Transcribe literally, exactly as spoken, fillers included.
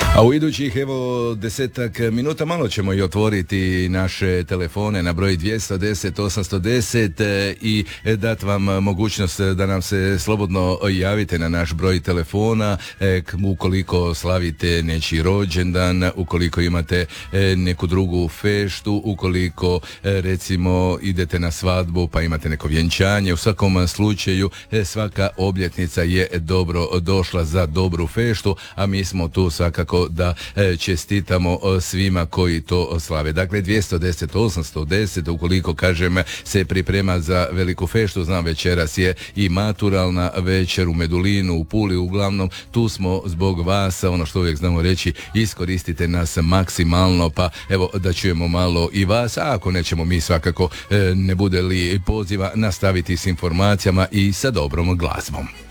A u idućih evo desetak minuta malo ćemo i otvoriti naše telefone na broj dvjesto deset osamsto deset i dati vam mogućnost da nam se slobodno javite na naš broj telefona ukoliko slavite nečiji rođendan, ukoliko imate neku drugu feštu, ukoliko recimo idete na svadbu pa imate neko vjenčanje. U svakom slučaju svaka obljetnica je dobro došla za dobru feštu, a mi smo tu svakako da e, čestitamo svima koji to slave. Dakle, dvjesto deset osamsto deset, ukoliko kažem se priprema za veliku feštu, znam večeras je i maturalna večer u Medulinu, u Puli, uglavnom tu smo zbog vas, ono što uvijek znamo reći, iskoristite nas maksimalno, pa evo da čujemo malo i vas, a ako nećemo mi svakako e, ne bude li poziva nastaviti s informacijama i sa dobrom glazbom.